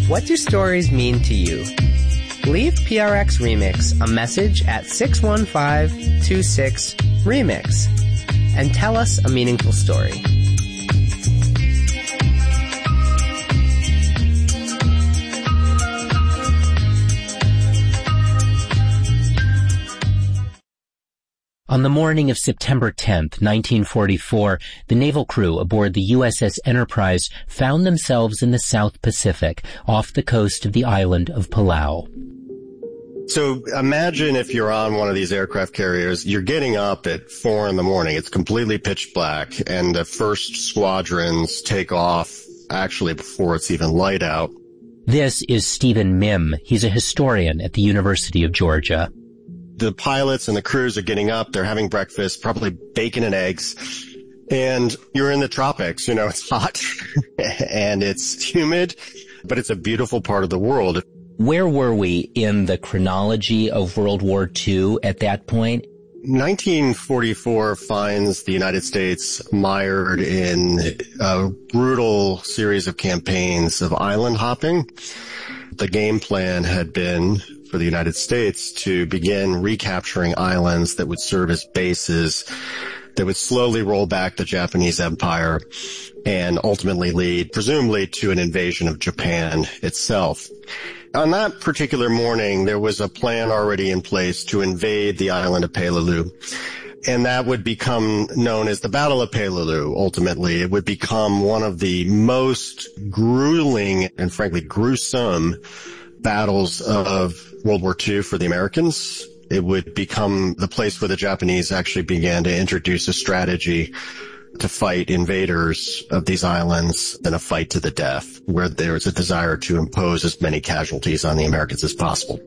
What do stories mean to you? Leave PRX Remix a message at 61526-REMIX and tell us a meaningful story. On the morning of September 10th, 1944, the naval crew aboard the USS Enterprise found themselves in the South Pacific, off the coast of the island of Palau. So imagine if you're on one of these aircraft carriers, you're getting up at 4 a.m. It's completely pitch black, and the first squadrons take off actually before it's even light out. This is Stephen Mihm. He's a historian at the University of Georgia. The pilots and the crews are getting up, they're having breakfast, probably bacon and eggs, and you're in the tropics, it's hot and it's humid, but it's a beautiful part of the world. Where were we in the chronology of World War II at that point? 1944 finds the United States mired in a brutal series of campaigns of island hopping. The game plan had been for the United States to begin recapturing islands that would serve as bases that would slowly roll back the Japanese Empire and ultimately lead, presumably, to an invasion of Japan itself. On that particular morning, there was a plan already in place to invade the island of Peleliu. And that would become known as the Battle of Peleliu. Ultimately, it would become one of the most grueling and frankly gruesome battles of World War II for the Americans. It would become the place where the Japanese actually began to introduce a strategy to fight invaders of these islands in a fight to the death, where there was a desire to impose as many casualties on the Americans as possible.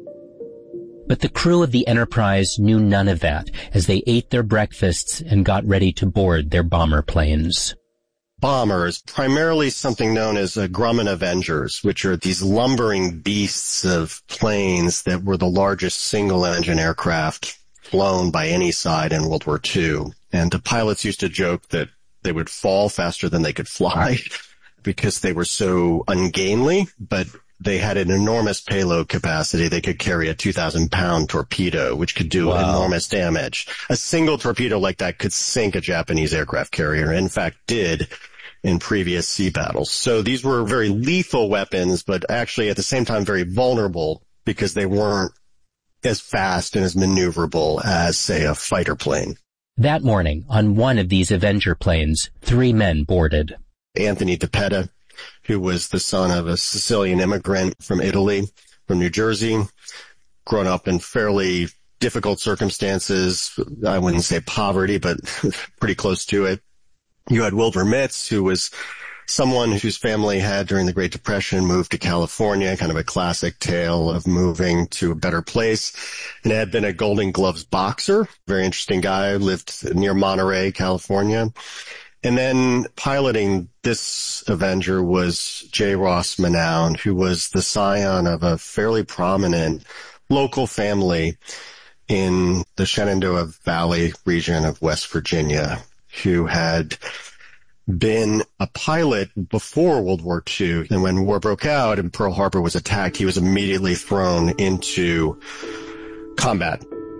But the crew of the Enterprise knew none of that as they ate their breakfasts and got ready to board their bomber planes. Bombers, primarily something known as Grumman Avengers, which are these lumbering beasts of planes that were the largest single-engine aircraft flown by any side in World War II. And the pilots used to joke that they would fall faster than they could fly because they were so ungainly, but they had an enormous payload capacity. They could carry a 2,000-pound torpedo, which could do enormous damage. A single torpedo like that could sink a Japanese aircraft carrier, in fact did in previous sea battles. So these were very lethal weapons, but actually at the same time very vulnerable because they weren't as fast and as maneuverable as, say, a fighter plane. That morning, on one of these Avenger planes, 3 men boarded. Anthony DiPetta, who was the son of a Sicilian immigrant from Italy, from New Jersey, grown up in fairly difficult circumstances. I wouldn't say poverty, but pretty close to it. You had Wilbur Mitz, who was someone whose family had, during the Great Depression, moved to California, kind of a classic tale of moving to a better place, and had been a Golden Gloves boxer. Very interesting guy, lived near Monterey, California. And then piloting this Avenger was J. Ross Manown, who was the scion of a fairly prominent local family in the Shenandoah Valley region of West Virginia, who had been a pilot before World War II. And when war broke out and Pearl Harbor was attacked, he was immediately thrown into combat.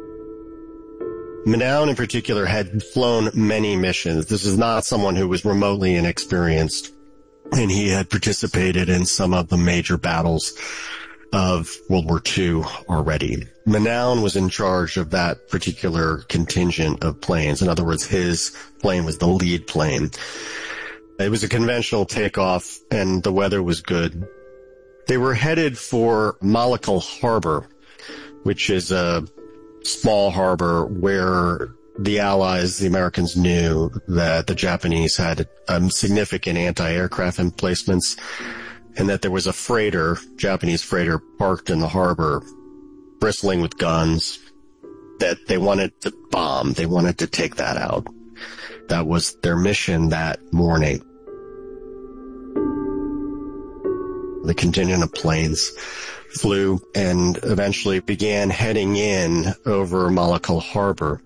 Manown in particular had flown many missions. This is not someone who was remotely inexperienced, and he had participated in some of the major battles of World War II already. Manown was in charge of that particular contingent of planes. In other words, his plane was the lead plane. It was a conventional takeoff, and the weather was good. They were headed for Malakal Harbor, which is a small harbor where the Allies, the Americans, knew that the Japanese had significant anti-aircraft emplacements, and that there was a freighter, Japanese freighter, parked in the harbor, bristling with guns, that they wanted to bomb. They wanted to take that out. That was their mission that morning. The contingent of planes flew and eventually began heading in over Malakal Harbor.